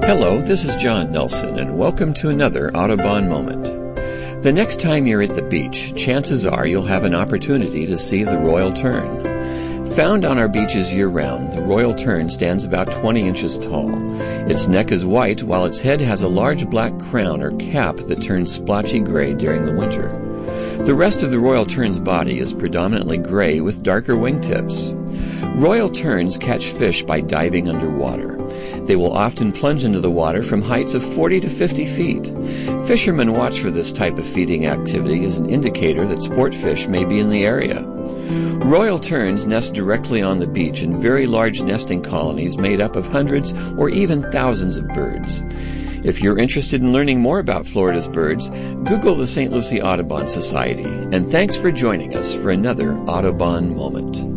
Hello, this is John Nelson, and welcome to another Audubon Moment. The next time you're at the beach, chances are you'll have an opportunity to see the royal tern. Found on our beaches year-round, the royal tern stands about 20 inches tall. Its neck is white, while its head has a large black crown or cap that turns splotchy gray during the winter. The rest of the royal tern's body is predominantly gray with darker wingtips. Royal terns catch fish by diving underwater. They will often plunge into the water from heights of 40 to 50 feet. Fishermen watch for this type of feeding activity as an indicator that sport fish may be in the area. Royal terns nest directly on the beach in very large nesting colonies made up of hundreds or even thousands of birds. If you're interested in learning more about Florida's birds, Google the St. Lucie Audubon Society. And thanks for joining us for another Audubon Moment.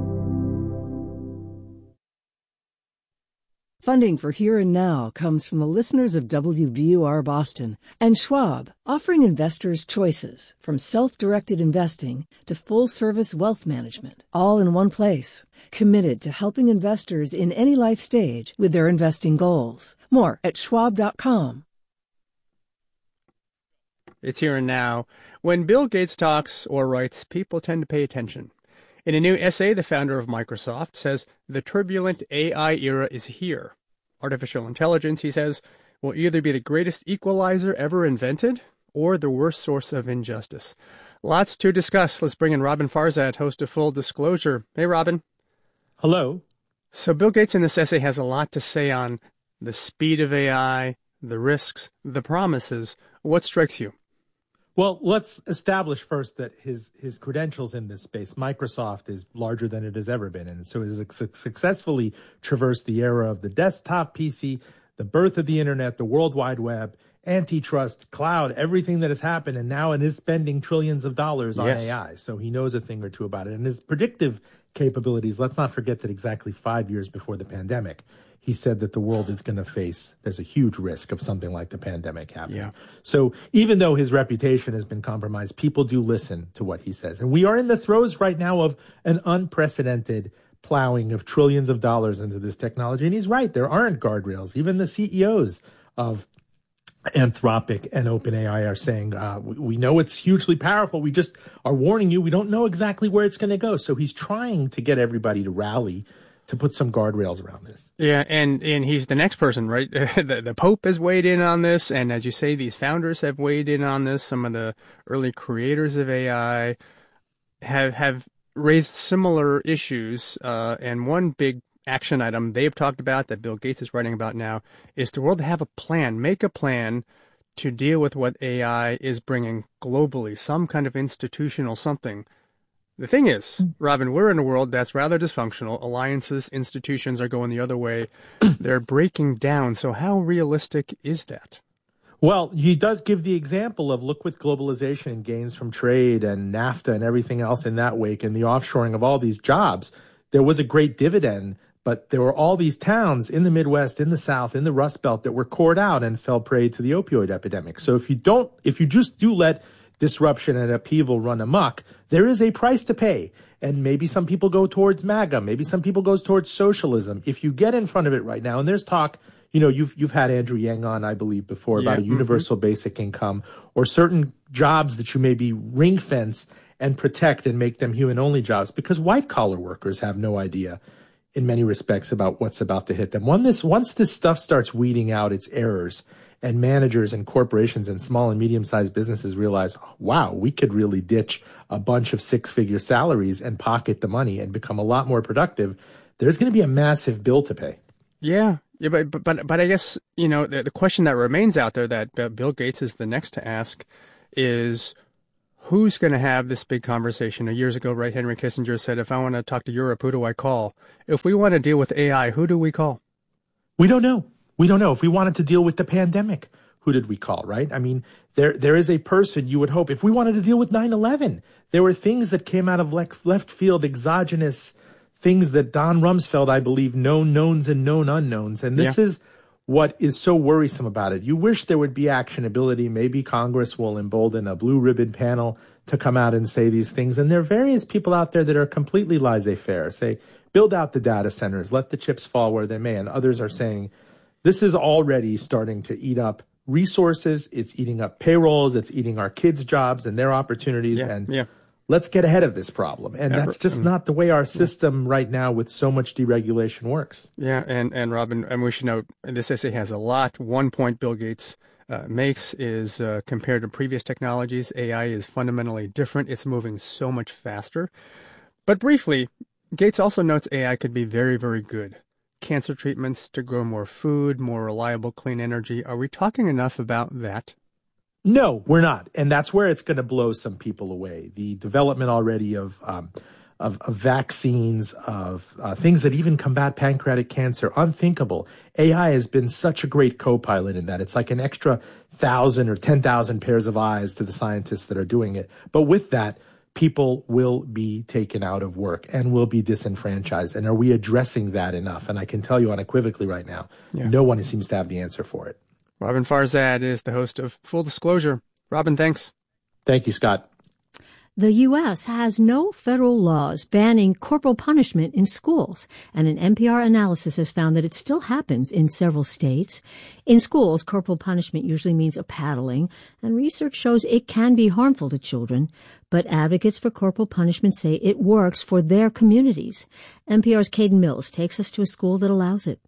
Funding for Here and Now comes from the listeners of WBUR Boston and Schwab, offering investors choices from self-directed investing to full-service wealth management, all in one place. Committed to helping investors in any life stage with their investing goals. More at schwab.com. It's Here and Now. When Bill Gates talks or writes, people tend to pay attention. In a new essay, the founder of Microsoft says the turbulent AI era is here. Artificial intelligence, he says, will either be the greatest equalizer ever invented or the worst source of injustice. Lots to discuss. Let's bring in Robin Farzad, host of Full Disclosure. Hey, Robin. Hello. So Bill Gates in this essay has a lot to say on the speed of AI, the risks, the promises. What strikes you? Well, let's establish first that his credentials in this space, Microsoft, is larger than it has ever been. And so it has successfully traversed the era of the desktop PC, the birth of the internet, the World Wide Web, antitrust, cloud, everything that has happened. And now it is spending trillions of dollars on AI. So he knows a thing or two about it. And his predictive capabilities, let's not forget that exactly 5 years before the pandemic, he said that the world is going to face, there's a huge risk of something like the pandemic happening. Yeah. So even though his reputation has been compromised, people do listen to what he says. And we are in the throes right now of an unprecedented plowing of trillions of dollars into this technology. And he's right, there aren't guardrails. Even the CEOs of Anthropic and OpenAI are saying, we know it's hugely powerful. We just are warning you. We don't know exactly where it's going to go. So he's trying to get everybody to rally to put some guardrails around this. Yeah, and he's the next person, right? The Pope has weighed in on this, and as you say, these founders have weighed in on this. Some of the early creators of AI have raised similar issues, and one big action item they've talked about that Bill Gates is writing about now is the world to have a plan, make a plan to deal with what AI is bringing globally, some kind of institutional something. The thing is, Robin, we're in a world that's rather dysfunctional. Alliances, institutions are going the other way. They're breaking down. So how realistic is that? Well, he does give the example of look with globalization and gains from trade and NAFTA and everything else in that wake and the offshoring of all these jobs. There was a great dividend, but there were all these towns in the Midwest, in the South, in the Rust Belt that were cored out and fell prey to the opioid epidemic. So if you just do let disruption and upheaval run amok, there is a price to pay. And maybe some people go towards MAGA. Maybe some people go towards socialism. If you get in front of it right now, and there's talk, you've had Andrew Yang on, I believe, before about a universal basic income or certain jobs that you maybe ring fence and protect and make them human-only jobs because white-collar workers have no idea in many respects about what's about to hit them. Once this stuff starts weeding out its errors, and managers and corporations and small and medium-sized businesses realize, wow, we could really ditch a bunch of six-figure salaries and pocket the money and become a lot more productive, there's going to be a massive bill to pay. Yeah, but I guess, the question that remains out there that Bill Gates is the next to ask is who's going to have this big conversation? Years ago, right, Henry Kissinger said, if I want to talk to Europe, who do I call? If we want to deal with AI, who do we call? We don't know. We don't know. If we wanted to deal with the pandemic, who did we call, right? I mean, there is a person you would hope. If we wanted to deal with 9/11, there were things that came out of left field, exogenous things that Don Rumsfeld, I believe, known knowns and known unknowns. And this is what is so worrisome about it. You wish there would be actionability. Maybe Congress will embolden a blue ribbon panel to come out and say these things. And there are various people out there that are completely laissez-faire, say, build out the data centers, let the chips fall where they may. And others are saying, This is already starting to eat up resources. It's eating up payrolls. It's eating our kids' jobs and their opportunities. Let's get ahead of this problem. And that's just not the way our system right now with so much deregulation works. Yeah, and Robin, and we should note, this essay has a lot. One point Bill Gates makes is compared to previous technologies, AI is fundamentally different. It's moving so much faster. But briefly, Gates also notes AI could be very, very good. Cancer treatments to grow more food, more reliable, clean energy. Are we talking enough about that? No, we're not. And that's where it's going to blow some people away. The development already of vaccines, of things that even combat pancreatic cancer, unthinkable. AI has been such a great co-pilot in that. It's like an extra 1,000 or 10,000 pairs of eyes to the scientists that are doing it. But with that, people will be taken out of work and will be disenfranchised. And are we addressing that enough? And I can tell you unequivocally right now, no one seems to have the answer for it. Robin Farzad is the host of Full Disclosure. Robin, thanks. Thank you, Scott. The U.S. has no federal laws banning corporal punishment in schools, and an NPR analysis has found that it still happens in several states. In schools, corporal punishment usually means a paddling, and research shows it can be harmful to children. But advocates for corporal punishment say it works for their communities. NPR's Caden Mills takes us to a school that allows it.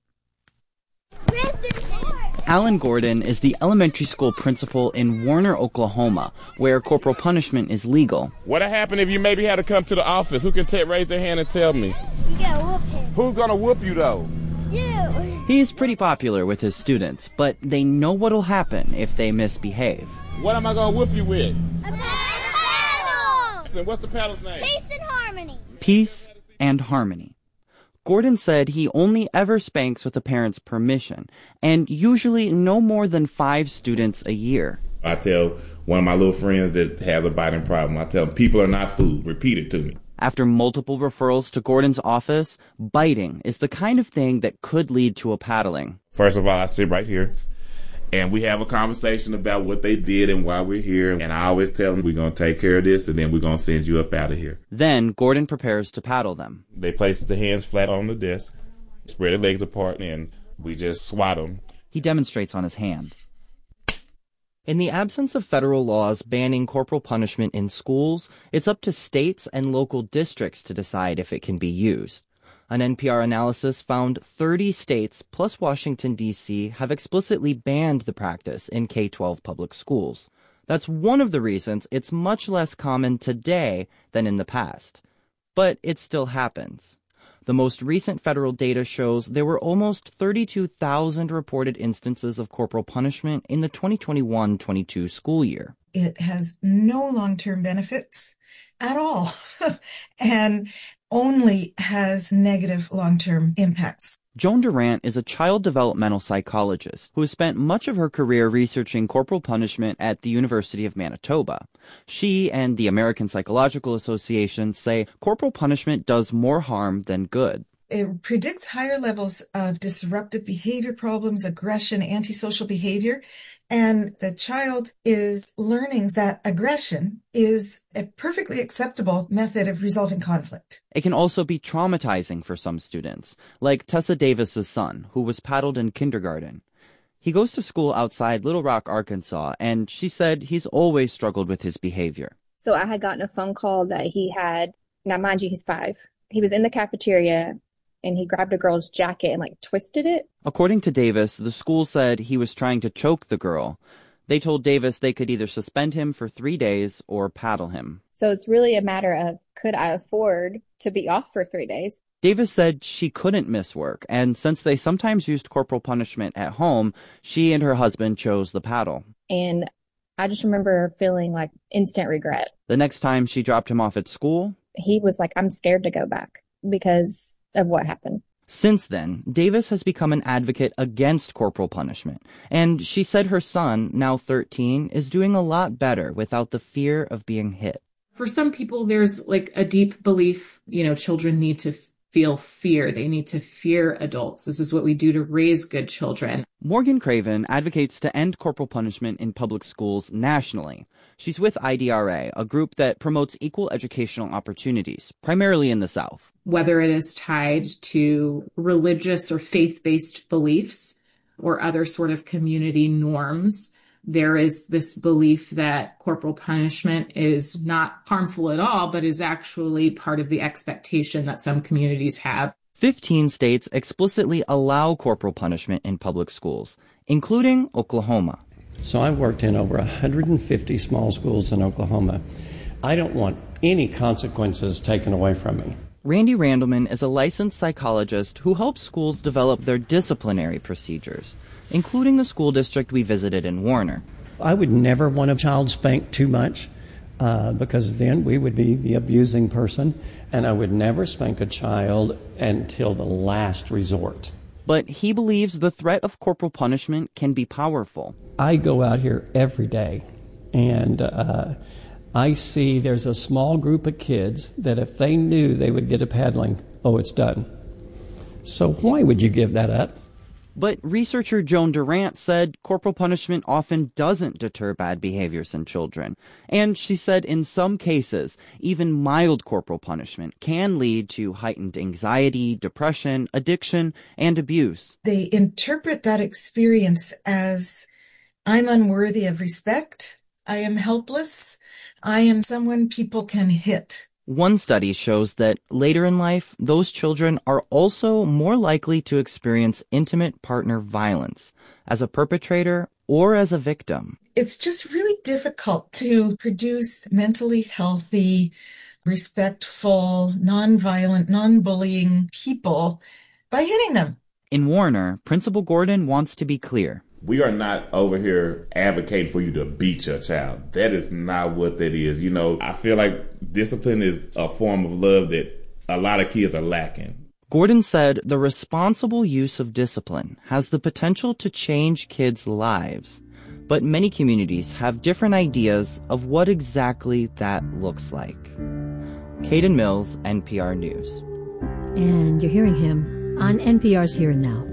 Alan Gordon is the elementary school principal in Warner, Oklahoma, where corporal punishment is legal. What'll happen if you maybe had to come to the office? Who can raise their hand and tell me? You gotta whoop him. Who's gonna whoop you, though? You. He's pretty popular with his students, but they know what'll happen if they misbehave. What am I gonna whoop you with? A paddle! And what's the paddle's name? Peace and harmony. Peace and harmony. Gordon said he only ever spanks with a parent's permission, and usually no more than 5 students a year. I tell one of my little friends that has a biting problem, I tell him, people are not food. Repeat it to me. After multiple referrals to Gordon's office, biting is the kind of thing that could lead to a paddling. First of all, I sit right here, and we have a conversation about what they did and why we're here. And I always tell them, we're going to take care of this, and then we're going to send you up out of here. Then Gordon prepares to paddle them. They place the hands flat on the desk, spread their legs apart, and we just swat them. He demonstrates on his hand. In the absence of federal laws banning corporal punishment in schools, it's up to states and local districts to decide if it can be used. An NPR analysis found 30 states plus Washington, D.C. have explicitly banned the practice in K-12 public schools. That's one of the reasons it's much less common today than in the past. But it still happens. The most recent federal data shows there were almost 32,000 reported instances of corporal punishment in the 2021-22 school year. It has no long-term benefits at all and only has negative long-term impacts. Joan Durant is a child developmental psychologist who has spent much of her career researching corporal punishment at the University of Manitoba. She and the American Psychological Association say corporal punishment does more harm than good. It predicts higher levels of disruptive behavior problems, aggression, antisocial behavior, and the child is learning that aggression is a perfectly acceptable method of resolving conflict. It can also be traumatizing for some students, like Tessa Davis's son, who was paddled in kindergarten. He goes to school outside Little Rock, Arkansas, and she said he's always struggled with his behavior. So I had gotten a phone call that he had, now mind you, he's 5. He was in the cafeteria and he grabbed a girl's jacket and twisted it. According to Davis, the school said he was trying to choke the girl. They told Davis they could either suspend him for 3 days or paddle him. So it's really a matter of, could I afford to be off for 3 days? Davis said she couldn't miss work, and since they sometimes used corporal punishment at home, she and her husband chose the paddle. And I just remember feeling instant regret. The next time she dropped him off at school, he was like, I'm scared to go back because of what happened. Since then, Davis has become an advocate against corporal punishment, and she said her son, now 13, is doing a lot better without the fear of being hit. For some people, there's a deep belief, children need to feel fear. They need to fear adults. This is what we do to raise good children. Morgan Craven advocates to end corporal punishment in public schools nationally. She's with IDRA, a group that promotes equal educational opportunities, primarily in the South. Whether it is tied to religious or faith-based beliefs, or other sort of community norms, there is this belief that corporal punishment is not harmful at all, but is actually part of the expectation that some communities have. 15 states explicitly allow corporal punishment in public schools, including Oklahoma. So I've worked in over 150 small schools in Oklahoma. I don't want any consequences taken away from me. Randy Randleman is a licensed psychologist who helps schools develop their disciplinary procedures, including the school district we visited in Warner. I would never want a child spanked too much because then we would be the abusing person, and I would never spank a child until the last resort. But he believes the threat of corporal punishment can be powerful. I go out here every day, and I see there's a small group of kids that if they knew they would get a paddling, oh, it's done. So why would you give that up? But researcher Joan Durant said corporal punishment often doesn't deter bad behaviors in children. And she said in some cases, even mild corporal punishment can lead to heightened anxiety, depression, addiction, and abuse. They interpret that experience as, I'm unworthy of respect, I am helpless, I am someone people can hit. One study shows that later in life, those children are also more likely to experience intimate partner violence as a perpetrator or as a victim. It's just really difficult to produce mentally healthy, respectful, nonviolent, non-bullying people by hitting them. In Warner, Principal Gordon wants to be clear. We are not over here advocating for you to beat your child. That is not what that is. You know, I feel like discipline is a form of love that a lot of kids are lacking. Gordon said the responsible use of discipline has the potential to change kids' lives. But many communities have different ideas of what exactly that looks like. Caden Mills, NPR News. And you're hearing him on NPR's Here and Now.